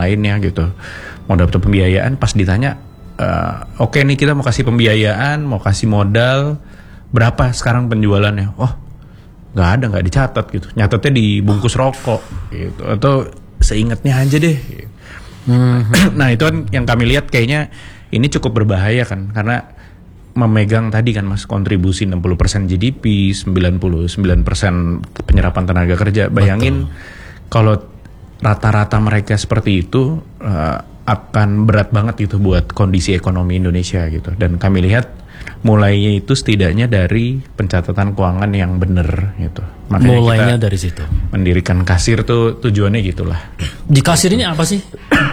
lainnya gitu, mau dapat pembiayaan, pas ditanya oke nih kita mau kasih pembiayaan, mau kasih modal, berapa sekarang penjualannya? Oh nggak dicatat gitu, nyatetnya di bungkus rokok gitu, atau seingatnya aja deh. Nah itu kan yang kami lihat kayaknya ini cukup berbahaya kan, karena memegang tadi kan Mas, kontribusi 60% GDP, 99% penyerapan tenaga kerja. Bayangin kalau rata-rata mereka seperti itu, akan berat banget gitu buat kondisi ekonomi Indonesia gitu. Dan kami lihat mulainya itu setidaknya dari pencatatan keuangan yang benar gitu. Makanya mulainya dari situ. Mendirikan kasir tuh tujuannya gitulah. Di kasir ini apa sih?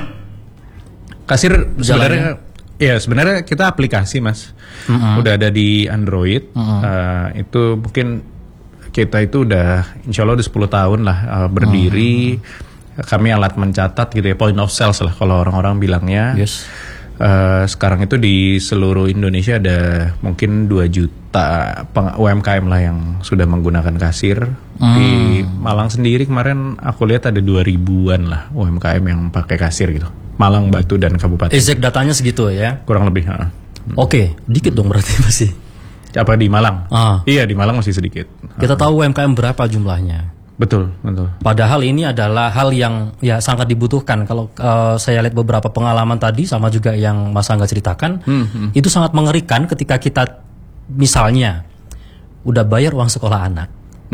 Kasir sebenarnya kita aplikasi Mas. Udah ada di Android. Itu mungkin kita itu udah insya Allah udah 10 tahun lah berdiri. Kami alat mencatat gitu ya, point of sales lah kalau orang-orang bilangnya. Yes. Sekarang itu di seluruh Indonesia ada mungkin 2 juta UMKM lah yang sudah menggunakan kasir. Di Malang sendiri kemarin aku lihat ada 2.000-an lah UMKM yang pakai kasir gitu. Malang, Batu, dan Kabupaten. Exact datanya segitu ya? Kurang lebih. Oke, dikit dong berarti masih. Apa di Malang? Iya, di Malang masih sedikit. Kita tahu UMKM berapa jumlahnya? Betul. Padahal ini adalah hal yang ya sangat dibutuhkan. Kalau saya lihat beberapa pengalaman tadi sama juga yang Mas Angga ceritakan, itu sangat mengerikan ketika kita misalnya udah bayar uang sekolah anak.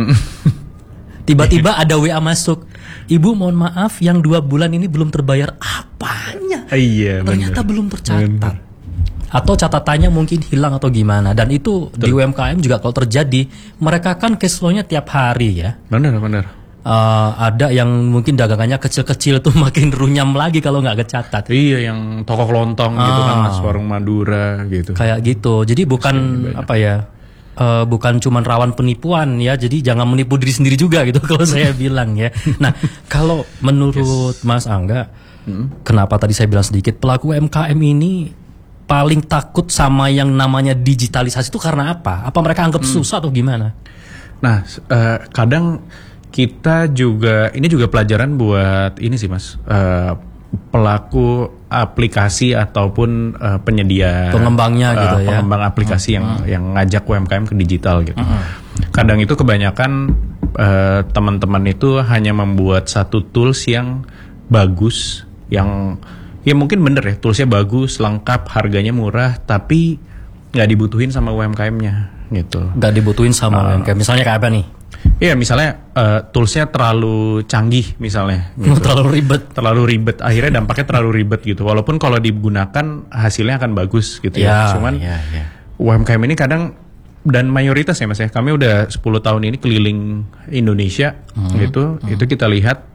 Tiba-tiba ada WA masuk, "Ibu mohon maaf yang 2 bulan ini belum terbayar." Apanya? Iya, ternyata belum tercatat. Atau catatannya mungkin hilang atau gimana. Dan itu di UMKM juga kalau terjadi, mereka kan cash flow-nya tiap hari ya. Benar. Ada yang mungkin dagangannya kecil-kecil tuh makin runyam lagi kalau nggak kecatat. Iya, yang toko kelontong gitu kan Mas, warung Madura gitu. Kayak gitu. Jadi bukan bukan cuma rawan penipuan ya. Jadi jangan menipu diri sendiri juga gitu kalau saya bilang ya. Nah, kalau menurut Mas Angga, kenapa tadi saya bilang sedikit pelaku UMKM ini paling takut sama yang namanya digitalisasi itu karena apa? Apa mereka anggap susah atau gimana? Nah, kadang kita juga, ini juga pelajaran buat ini sih Mas, pelaku aplikasi ataupun penyedia, pengembangnya gitu ya, pengembang aplikasi yang ngajak UMKM ke digital gitu. Kadang itu kebanyakan teman-teman itu hanya membuat satu tools yang bagus, yang ya mungkin bener ya, toolsnya bagus, lengkap, harganya murah, tapi nggak dibutuhin sama UMKM-nya gitu. Nggak dibutuhin sama UMKM. Misalnya kayak apa nih? Iya, misalnya toolsnya terlalu canggih misalnya. Gitu. Terlalu ribet. Akhirnya dampaknya terlalu ribet gitu. Walaupun kalau digunakan hasilnya akan bagus gitu ya. Cuman UMKM ini kadang, dan mayoritas ya Mas ya, kami udah 10 tahun ini keliling Indonesia gitu. Itu kita lihat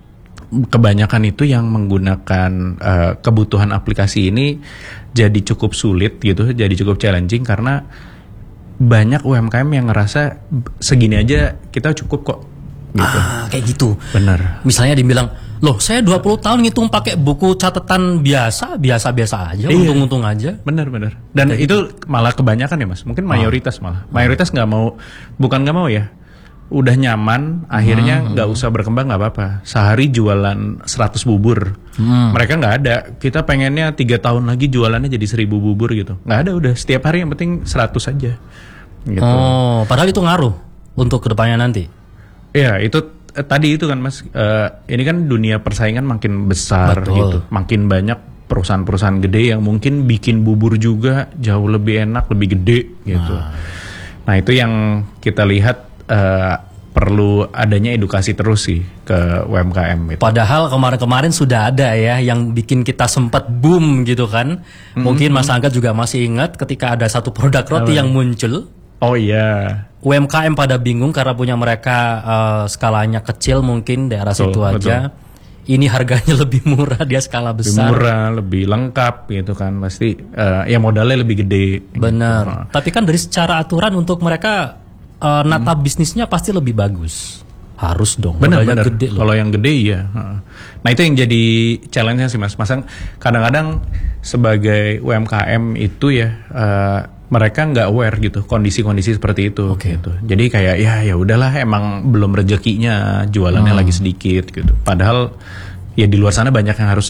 kebanyakan itu yang menggunakan kebutuhan aplikasi ini jadi cukup sulit gitu, jadi cukup challenging karena banyak UMKM yang ngerasa segini aja kita cukup kok gitu. Kayak gitu. Bener. Misalnya dibilang, "Loh, saya 20 tahun ngitung pakai buku catatan biasa aja, untung-untung aja." Bener. Dan itu malah kebanyakan ya Mas, mungkin mayoritas malah. Mayoritas nggak mau, bukan nggak mau ya, udah nyaman, akhirnya nggak usah berkembang, nggak apa-apa. Sehari jualan 100 bubur. Mereka nggak ada. Kita pengennya 3 tahun lagi jualannya jadi 1000 bubur gitu. Nggak ada, udah setiap hari yang penting 100 aja. Gitu. Padahal itu ngaruh untuk kedepannya nanti. Iya, itu tadi itu kan Mas. Ini kan dunia persaingan makin besar. Betul. Gitu. Makin banyak perusahaan-perusahaan gede yang mungkin bikin bubur juga jauh lebih enak, lebih gede gitu. Nah itu yang kita lihat. Perlu adanya edukasi terus sih ke UMKM gitu. Padahal kemarin-kemarin sudah ada ya yang bikin kita sempat boom gitu kan. Mungkin Mas Angga juga masih ingat ketika ada satu produk roti yang muncul. Oh iya. UMKM pada bingung karena punya mereka skalanya kecil, mungkin daerah situ aja. Ini harganya lebih murah, dia skala besar. Lebih murah, lebih lengkap gitu kan. Pasti ya modalnya lebih gede. Benar. Gitu. Tapi kan dari secara aturan untuk mereka nata bisnisnya pasti lebih bagus. Harus dong. Benar. Kalau yang gede iya. Nah itu yang jadi challenge-nya sih Mas. Masa kadang-kadang sebagai UMKM itu ya mereka nggak aware gitu kondisi-kondisi seperti itu. Gitu. Jadi kayak ya udahlah, emang belum rezekinya, jualannya lagi sedikit gitu. Padahal ya di luar sana banyak yang harus